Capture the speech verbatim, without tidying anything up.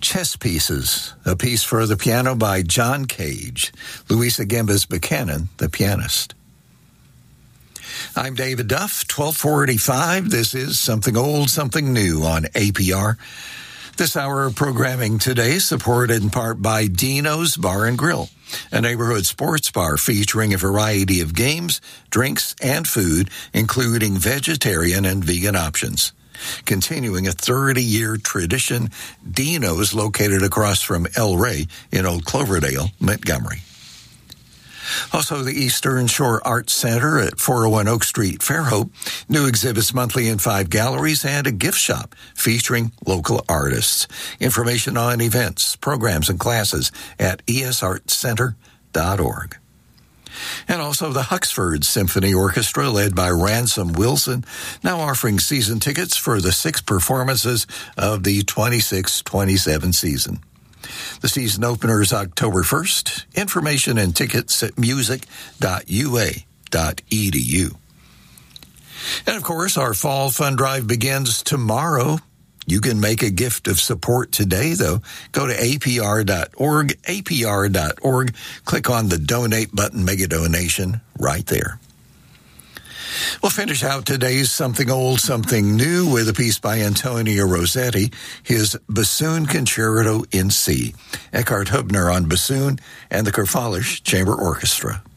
Chess Pieces, a piece for the piano by John Cage, Louisa Gambas Buchanan, the pianist. I'm David Duff, twelve forty-five. This is Something Old, Something New on A P R. This hour of programming today supported in part by Dino's Bar and Grill, a neighborhood sports bar featuring a variety of games, drinks, and food, including vegetarian and vegan options. Continuing a thirty-year tradition, Dino's, located across from El Rey in Old Cloverdale, Montgomery. Also, the Eastern Shore Arts Center at four oh one Oak Street, Fairhope, new exhibits monthly in five galleries and a gift shop featuring local artists. Information on events, programs, and classes at e s art center dot org. And also the Huxford Symphony Orchestra, led by Ransom Wilson, now offering season tickets for the six performances of the twenty-six twenty-seven season. The season opener is October first. Information and tickets at music dot u a dot e d u. And of course, our fall fund drive begins tomorrow. You can make a gift of support today, though. Go to a p r dot org, a p r dot org. Click on the donate button, make a donation right there. We'll finish out today's Something Old, Something New with a piece by Antonio Rossetti, his Bassoon Concerto in C. Eckhart Hubner on bassoon and the Kerfalisch Chamber Orchestra.